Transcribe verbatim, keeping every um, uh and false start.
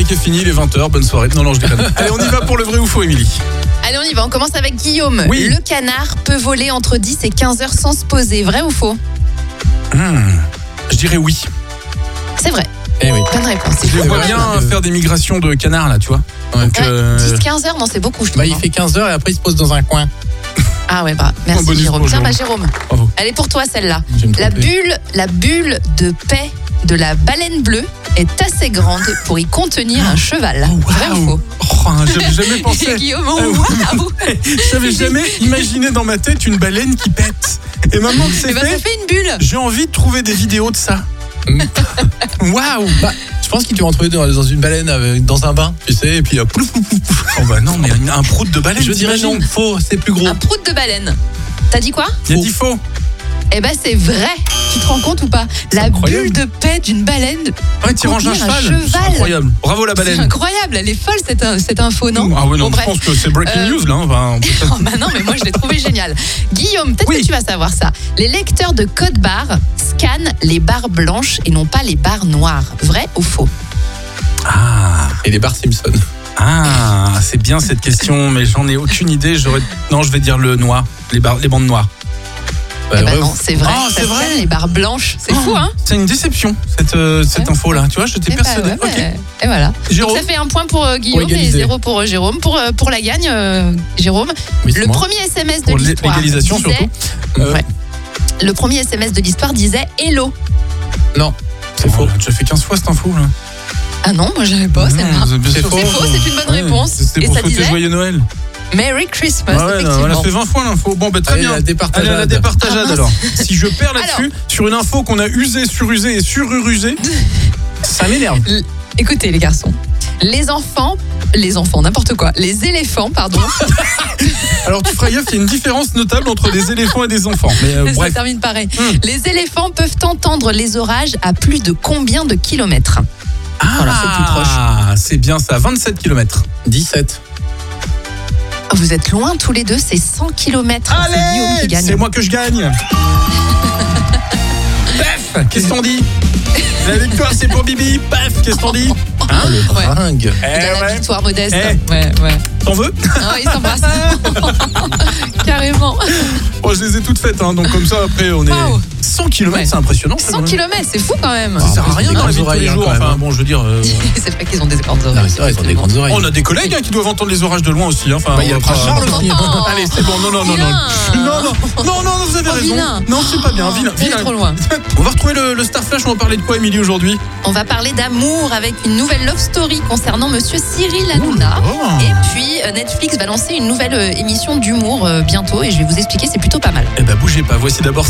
générique est fini, il est vingt heures, bonne soirée. Non, non, je déconne. Allez, on y va pour le vrai ou faux, Émilie. Allez, on y va. On commence avec Guillaume. Oui. Le canard peut voler entre dix et quinze heures sans se poser. Vrai ou faux? Hmm, je dirais oui. C'est vrai. Eh oui. Bonne réponse. C'est Je les fou, vois quand bien même. faire des migrations de canards, là, tu vois. Ouais. Donc, Ouais, euh, dix à quinze heures, non, c'est beaucoup, je trouve. Bah, il fait quinze heures et après il se pose dans un coin. Ah ouais, bah, merci Un bonus Jérôme. pour Tiens, bah, Jérôme. Jérôme. Bravo. Elle est pour toi, celle-là. Je vais me La tromper. bulle, la bulle de paix de la baleine bleue est assez grande pour y contenir un cheval. Vrai ou faux? Oh, j'avais jamais pensé. Guillaume, Ah, waouh. J'avais jamais imaginé dans ma tête une baleine qui pète. Et maintenant que c'est Eh ben, ça fait, fait une bulle. j'ai envie de trouver des vidéos de ça. Waouh. Bah, je pense qu'il doit en trouver dans dans une baleine, avec- dans un bain, tu sais, et puis euh, plouf, plouf, plouf, plouf. Oh bah non, mais un, un prout de baleine, Je dirais t'imagines? non, faux, c'est plus gros. Un prout de baleine. T'as dit quoi? Il a dit faux. Eh ben, c'est vrai. Tu te rends compte ou pas? La incroyable. bulle de paix d'une baleine. Ouais, tu ranges un contenir un cheval. C'est cheval. incroyable. Bravo la C'est baleine. incroyable. Elle est folle, cette, cette info, non? Ah ouais, non, Bon, je bref. pense que c'est breaking Euh, news là. Enfin, Oh, bah non, mais moi je l'ai trouvé génial. Guillaume, peut-être Oui. que tu vas savoir ça. Les lecteurs de code barre scannent les barres blanches et non pas les barres noires. Vrai ou faux? Ah, Et les Bart Simpson. ah, c'est bien cette question, mais j'en ai aucune idée. J'aurais, non, je vais dire le noir, les, bar... les bandes noires. Bah, Eh ben ouais. non, c'est vrai. Oh, ça c'est vrai. scanne les barres blanches. C'est Oh, fou, hein? C'est une déception cette euh, cette Ouais. info là. Tu vois, j'étais Eh ben, persuadé. ouais, Ok. ouais. Et voilà. Jérôme. Donc ça fait un point pour euh, Guillaume et égaliser. zéro pour euh, Jérôme. Pour, euh, pour la gagne, euh, Jérôme, Oui, c'est le moi. premier S M S de Pour l'histoire l'égalisation, disait- surtout. Euh, Ouais. Le premier S M S de l'histoire disait Hello. Non, c'est Oh, faux. on a déjà fait quinze fois cette info là. Ah non, moi j'avais pas, c'est Non, moi. bien C'est sûr. faux. C'est faux, c'est une bonne Ouais, réponse. C'était Et pour ça souhaiter disait joyeux Noël. Merry Christmas, Ah ouais, non, effectivement. on a fait vingt fois l'info. Bon, bah très Allez, bien. la Allez, départageade. à la départageade Ah, mince. alors. Si je perds là-dessus, sur une info qu'on a usée, surusée et sururusée, ça m'énerve. L- Écoutez les garçons, les enfants, les enfants, n'importe quoi, les éléphants, pardon, Alors tu feras gaffe, il y a une différence notable entre des éléphants et des enfants. Mais euh, ça bref. termine pareil. Hmm. Les éléphants peuvent entendre les orages à plus de combien de kilomètres? Voilà, c'est tout proche. Ah, c'est bien ça, vingt-sept kilomètres. dix-sept. Vous êtes loin tous les deux, c'est cent kilomètres. C'est Guillaume qui Allez, gagne. c'est moi que je gagne. Paf, qu'est-ce qu'on dit? La victoire, c'est pour Bibi. Paf, qu'est-ce qu'on dit? Hein? Oh, le Ouais. bringue. Eh De la ouais. victoire modeste. Eh. Ouais, ouais. T'en veux? Ah, il s'embrasse. Carrément. Bon, je les ai toutes faites, hein, donc comme ça, après, on est Waouh. cent kilomètres, Ouais. c'est impressionnant. ça, cent quand même. kilomètres, c'est fou quand même. Ça sert à Après, rien c'est des dans la vie de grandes tous les oreilles, jours. hein, quand Enfin, même. bon, je veux dire. euh, C'est vrai qu'ils ont des grandes Non, oreilles. mais c'est vrai, ils ont des grandes oreilles. On a des collègues hein, qui doivent entendre les orages de loin aussi. hein. Enfin, Bah, il y a on va pas- Charles aussi. Oh. Allez, c'est bon. Non, non, non, non. Vilain. Non, non, non, non, vous avez Oh, raison. vilain. Non, c'est pas bien. Vilain, C'est vilain. trop loin. On va retrouver le, le Star Flash. On va parler de quoi, Émilie, aujourd'hui? On va parler d'amour avec une nouvelle love story concernant Monsieur Cyril Hanouna. Oh. Et puis euh, Netflix va lancer une nouvelle euh, émission d'humour euh, bientôt et je vais vous expliquer, c'est plutôt pas mal. Eh ben, bougez pas. Voici d'abord